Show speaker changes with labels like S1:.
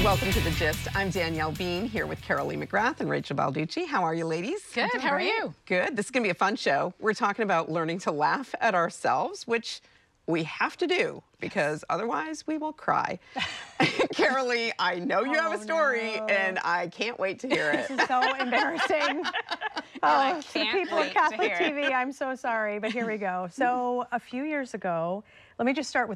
S1: Welcome to The Gist. I'm Danielle Bean here with Carolee McGrath and Rachel Balducci. How are you, ladies?
S2: Good. How are you?
S1: Good. This is going to be a fun show. We're talking about learning to laugh at ourselves, which we have to do because otherwise we will cry. Carolee, I know you have a story and I can't wait to hear it.
S3: This is so embarrassing. Oh, to the people at Catholic TV, I'm so sorry, but here we go. So a few years ago, let me just start with